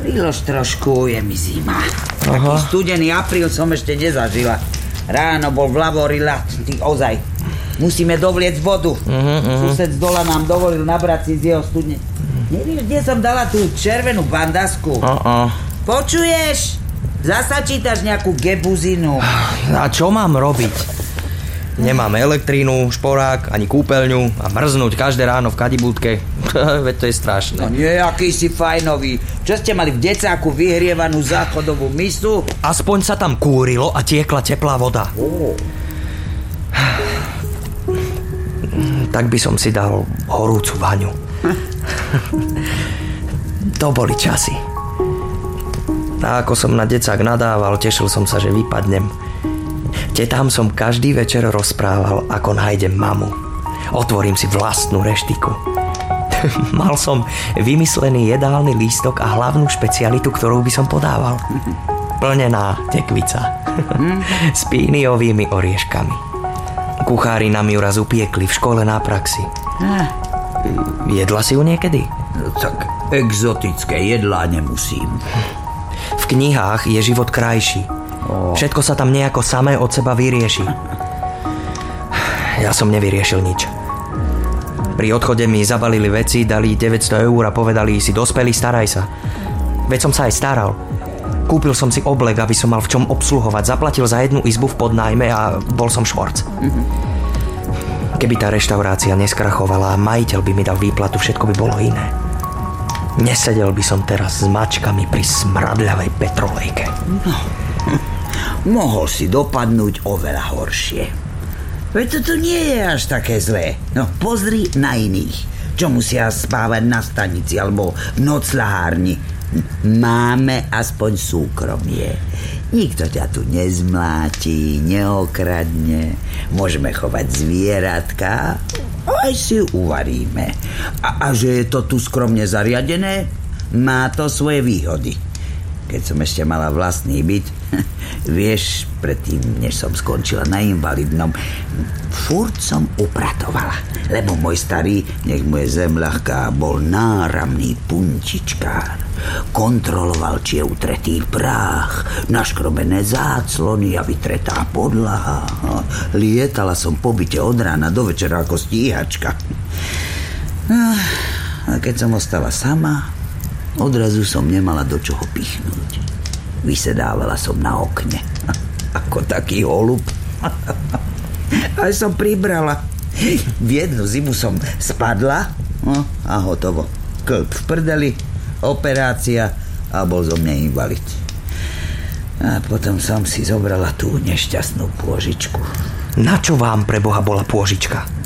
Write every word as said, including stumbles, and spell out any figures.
Prilož trošku, je mi zima. Aha. Taký studený apríl som ešte nezažila. Ráno bol v Lavori ľad, ty ozaj. Musíme dovliecť vodu. Uh-huh, uh-huh. Sused z dola nám dovolil nabrať si z jeho studne. Nevieš, kde som dala tú červenú bandasku? Uh-uh. Počuješ? Zasa čítaš nejakú gebuzinu. A čo mám robiť? Nemám elektrínu, šporák, ani kúpeľňu a mrznúť každé ráno v kadibúdke. Veď to je strašné. No nie, aký si fajnový. Čo ste mali v decáku vyhrievanú záchodovú misu? Aspoň sa tam kúrilo a tiekla teplá voda. Oh. Tak by som si dal horúcu vaňu. To boli časy. A ako som na decák nadával, tešil som sa, že vypadnem. Tetám som každý večer rozprával, ako nájdem mamu. Otvorím si vlastnú reštiku. Mal som vymyslený jedálny lístok a hlavnú špecialitu, ktorú by som podával. Plnená tekvica. S píniovými orieškami. Kuchári nám ju raz upiekli v škole na praxi. Jedla si ju niekedy? Tak exotické jedlá nemusím. V knihách je život krajší. Všetko sa tam nejako samé od seba vyrieši. Ja som nevyriešil nič. Pri odchode mi zabalili veci, dali deväťsto eur a povedali si dospelý, staraj sa. Veď som sa aj staral. Kúpil som si oblek, aby som mal v čom obsluhovať. Zaplatil za jednu izbu v podnájme a bol som švorc. Keby tá reštaurácia neskrachovala a majiteľ by mi dal výplatu, všetko by bolo iné. Nesedel by som teraz s mačkami pri smradľavej petrolejke. No. Mohol si dopadnúť oveľa horšie. Veď to nie je až také zlé. No pozri na iných, čo musia spávať na stanici alebo v nocľahárni. Máme aspoň súkromie. Nikto ťa tu nezmláti, neokradne. Môžeme chovať zvieratka, aj si uvaríme. A, a že je to tu skromne zariadené, má to svoje výhody. Keď som ešte mala vlastný byt, vieš, predtým, než som skončila na invalidnom, furt som upratovala, lebo môj starý, nech mu je zem ľahká, bol náramný puntičkár. Kontroloval, či je utretý prách, naškrobené záclony a vytretá podlaha. Lietala som po byte od rána do večera ako stíhačka. A keď som ostala sama, odrazu som nemala do čoho pichnúť. Vysedávala som na okne. Ako taký holub. Aj som pribrala. V jednu zimu som spadla no, a hotovo. Klb v prdeli, operácia a bol zo mňa invalid. A potom som si zobrala tú nešťastnú pôžičku. Na čo vám pre Boha bola pôžička?